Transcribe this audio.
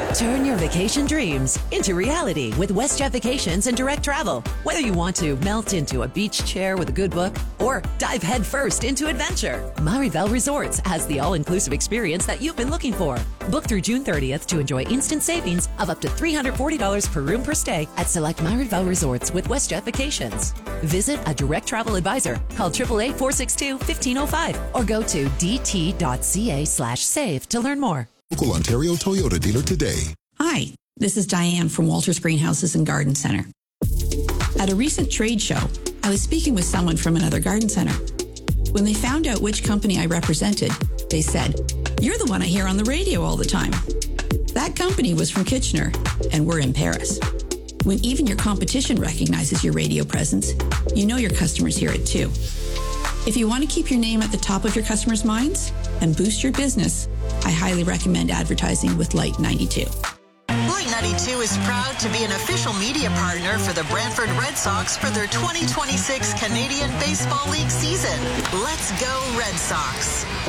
Turn your vacation dreams into reality with WestJet Vacations and Direct Travel. Whether you want to melt into a beach chair with a good book or dive headfirst into adventure, Marivel Resorts has the all-inclusive experience that you've been looking for. Book through June 30th to enjoy instant savings of up to $340 per room per stay at select Marivel Resorts with WestJet Vacations. Visit a Direct Travel advisor. Call 888-462-1505 or go to dt.ca/save to learn more. Local Ontario Toyota dealer today. Hi, this is Diane from Walters Greenhouses and Garden Center. At a recent trade show, I was speaking with someone from another garden center. When they found out which company I represented, they said, "You're the one I hear on the radio all the time." That company was from Kitchener, and we're in Paris. When even your competition recognizes your radio presence, you know your customers hear it too. If you want to keep your name at the top of your customers' minds and boost your business, I highly recommend advertising with Light 92. Light 92 is proud to be an official media partner for the Brantford Red Sox for their 2026 Canadian Baseball League season. Let's go Red Sox.